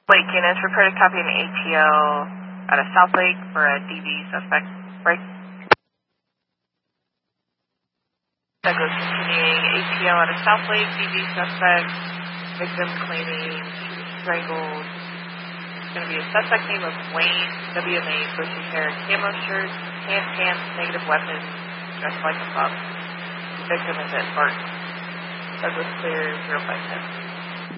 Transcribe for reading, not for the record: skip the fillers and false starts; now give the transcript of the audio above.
Lake units reported copy an ATO out of South Lake for a DV suspect break. Douglas continuing ATO out of South Lake, DV suspect, victim claiming he was strangled. It's going to be a suspect name of Wayne, WMA, bushy hair, camo shirt, tan pants, negative weapons, dressed like a pup. The victim is at Barton. Douglas clear 057.